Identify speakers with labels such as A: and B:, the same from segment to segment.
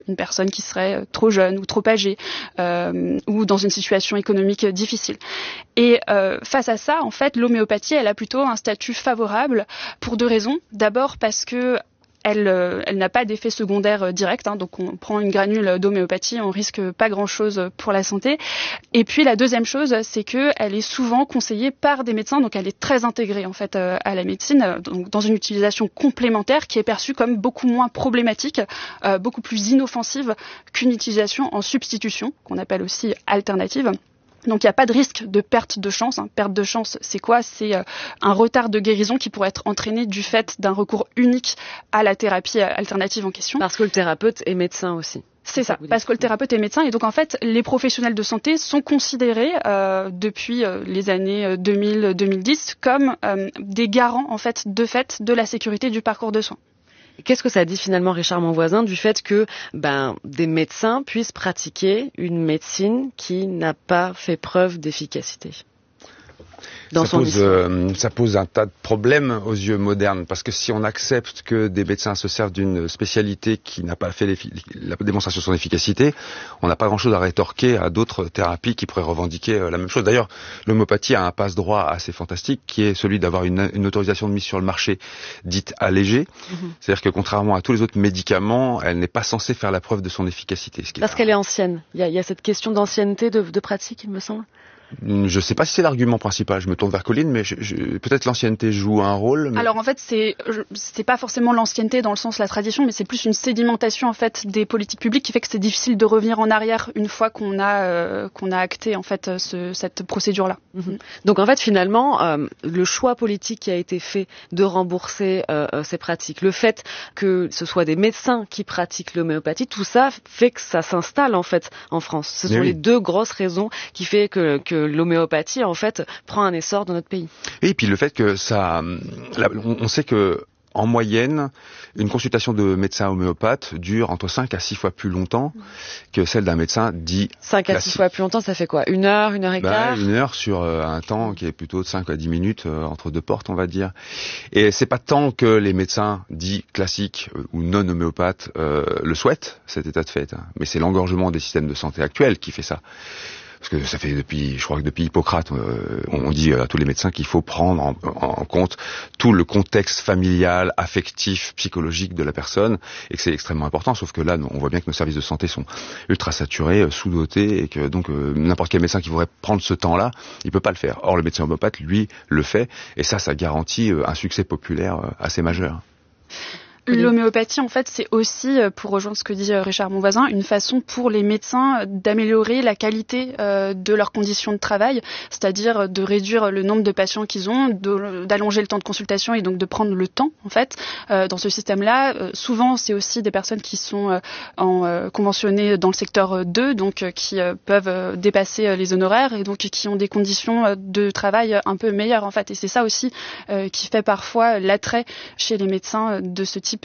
A: une personne qui serait trop jeune ou trop âgée ou dans une situation économique difficile. Et face à ça, en fait, l'homéopathie, elle a plutôt un statut favorable pour 2 raisons. D'abord parce que elle n'a pas d'effet secondaire direct, donc on prend une granule d'homéopathie, on risque pas grand-chose pour la santé. Et puis la deuxième chose, c'est que elle est souvent conseillée par des médecins, donc elle est très intégrée en fait à la médecine, donc dans une utilisation complémentaire qui est perçue comme beaucoup moins problématique, beaucoup plus inoffensive qu'une utilisation en substitution, qu'on appelle aussi alternative. Donc il n'y a pas de risque de perte de chance. Perte de chance, c'est quoi ? C'est un retard de guérison qui pourrait être entraîné du fait d'un recours unique à la thérapie alternative en question.
B: Parce que le thérapeute est médecin aussi.
A: C'est ça, parce que le thérapeute est médecin et donc en fait les professionnels de santé sont considérés depuis les années 2000-2010 comme des garants en fait de la sécurité du parcours de soins.
B: Qu'est-ce que ça dit finalement, Richard Monvoisin, du fait que des médecins puissent pratiquer une médecine qui n'a pas fait preuve d'efficacité ?
C: Ça pose un tas de problèmes aux yeux modernes, parce que si on accepte que des médecins se servent d'une spécialité qui n'a pas fait la démonstration de son efficacité, on n'a pas grand-chose à rétorquer à d'autres thérapies qui pourraient revendiquer la même chose. D'ailleurs, l'homéopathie a un passe-droit assez fantastique, qui est celui d'avoir une autorisation de mise sur le marché dite allégée. C'est-à-dire que contrairement à tous les autres médicaments, elle n'est pas censée faire la preuve de son efficacité.
B: Parce qu'elle est ancienne. Il y a cette question d'ancienneté de pratique, il me semble.
C: Je ne sais pas si c'est l'argument principal. Je me tourne vers Colline, mais peut-être l'ancienneté joue un rôle. Mais...
A: Alors en fait, c'est pas forcément l'ancienneté dans le sens de la tradition, mais c'est plus une sédimentation en fait des politiques publiques qui fait que c'est difficile de revenir en arrière une fois qu'on a acté en fait cette procédure-là.
B: Donc en fait, finalement, le choix politique qui a été fait de rembourser ces pratiques, le fait que ce soit des médecins qui pratiquent l'homéopathie, tout ça fait que ça s'installe en fait en France. Ce sont les 2 grosses raisons qui fait que l'homéopathie, en fait, prend un essor dans notre pays.
C: Et puis le fait que on sait que en moyenne, une consultation de médecin homéopathe dure entre 5 à 6 fois plus longtemps que celle d'un médecin dit
B: 5 à 6 fois plus longtemps, ça fait quoi ? 1 heure, 1 heure et quart ?
C: 1 heure sur un temps qui est plutôt de 5 à 10 minutes entre 2 portes, on va dire. Et c'est pas tant que les médecins dits classiques ou non homéopathes le souhaitent, cet état de fait, mais c'est l'engorgement des systèmes de santé actuels qui fait ça. Parce que ça fait depuis Hippocrate, on dit à tous les médecins qu'il faut prendre en compte tout le contexte familial, affectif, psychologique de la personne, et que c'est extrêmement important. Sauf que là, on voit bien que nos services de santé sont ultra saturés, sous-dotés, et que donc n'importe quel médecin qui voudrait prendre ce temps-là, il peut pas le faire. Or, le médecin homméopathe, lui, le fait, et ça garantit un succès populaire assez majeur.
A: L'homéopathie, en fait, c'est aussi, pour rejoindre ce que dit Richard Monvoisin, une façon pour les médecins d'améliorer la qualité de leurs conditions de travail, c'est-à-dire de réduire le nombre de patients qu'ils ont, d'allonger le temps de consultation et donc de prendre le temps, en fait, dans ce système-là. Souvent, c'est aussi des personnes qui sont conventionnées dans le secteur 2, donc qui peuvent dépasser les honoraires et donc qui ont des conditions de travail un peu meilleures, en fait. Et c'est ça aussi qui fait parfois l'attrait chez les médecins de ce type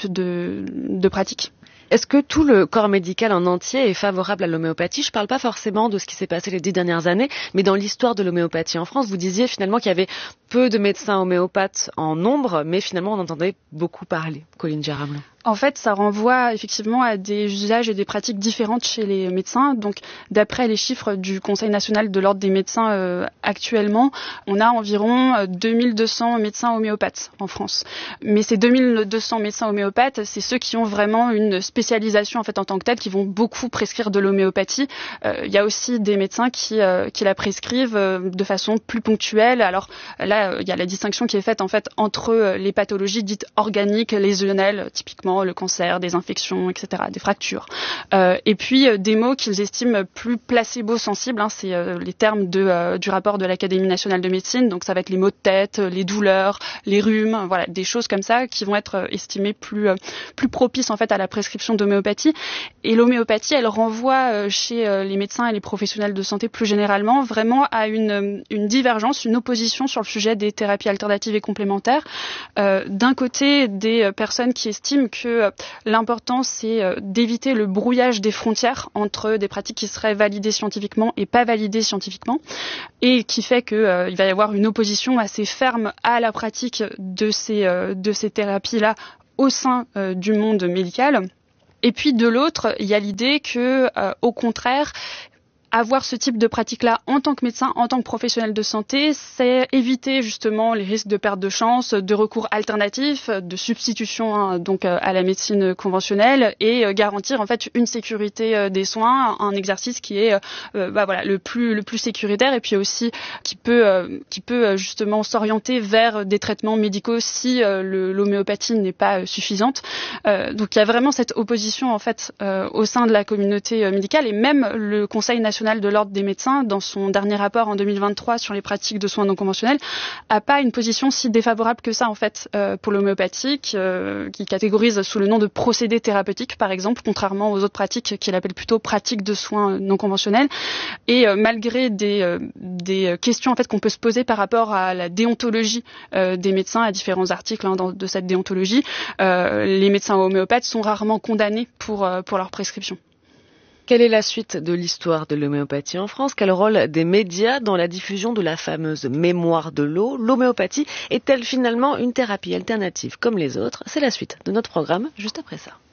A: de pratique.
B: Est-ce que tout le corps médical en entier est favorable à l'homéopathie ? Je ne parle pas forcément de ce qui s'est passé les 10 dernières années, mais dans l'histoire de l'homéopathie en France, vous disiez finalement qu'il y avait peu de médecins homéopathes en nombre, mais finalement on entendait beaucoup parler. Colline Gérard-Blanc.
A: En fait, ça renvoie effectivement à des usages et des pratiques différentes chez les médecins. Donc, d'après les chiffres du Conseil national de l'ordre des médecins actuellement, on a environ 2200 médecins homéopathes en France. Mais ces 2200 médecins homéopathes, c'est ceux qui ont vraiment une spécialisation en fait en tant que telle, qui vont beaucoup prescrire de l'homéopathie. Il y a aussi des médecins qui la prescrivent de façon plus ponctuelle. Alors là, il y a la distinction qui est faite en fait entre les pathologies dites organiques, lésionnelles, typiquement le cancer, des infections, etc., des fractures. Et puis des mots qu'ils estiment plus placebo-sensibles, c'est les termes du rapport de l'Académie nationale de médecine, donc ça va être les maux de tête, les douleurs, les rhumes, voilà, des choses comme ça qui vont être estimées plus propices en fait à la prescription d'homéopathie. Et l'homéopathie, elle renvoie chez les médecins et les professionnels de santé plus généralement vraiment à une divergence, une opposition sur le sujet des thérapies alternatives et complémentaires. D'un côté, des personnes qui estiment que l'important, c'est d'éviter le brouillage des frontières entre des pratiques qui seraient validées scientifiquement et pas validées scientifiquement, et qui fait qu'il va y avoir une opposition assez ferme à la pratique de ces thérapies-là au sein du monde médical. Et puis de l'autre, il y a l'idée que, au contraire, avoir ce type de pratique-là en tant que médecin, en tant que professionnel de santé, c'est éviter justement les risques de perte de chance, de recours alternatifs, de substitution donc à la médecine conventionnelle et garantir en fait une sécurité des soins, un exercice qui est le plus sécuritaire et puis aussi qui peut justement s'orienter vers des traitements médicaux si l'homéopathie n'est pas suffisante. Donc il y a vraiment cette opposition en fait au sein de la communauté médicale et même le Conseil national de l'ordre des médecins, dans son dernier rapport en 2023 sur les pratiques de soins non conventionnels, a pas une position si défavorable que ça en fait pour l'homéopathie, qui catégorise sous le nom de procédé thérapeutique par exemple, contrairement aux autres pratiques qu'il appelle plutôt pratiques de soins non conventionnels. Et malgré des questions en fait qu'on peut se poser par rapport à la déontologie des médecins, à différents articles de cette déontologie, les médecins homéopathes sont rarement condamnés pour leur prescription.
B: Quelle est la suite de l'histoire de l'homéopathie en France? Quel rôle des médias dans la diffusion de la fameuse mémoire de l'eau? L'homéopathie est-elle finalement une thérapie alternative comme les autres? C'est la suite de notre programme juste après ça.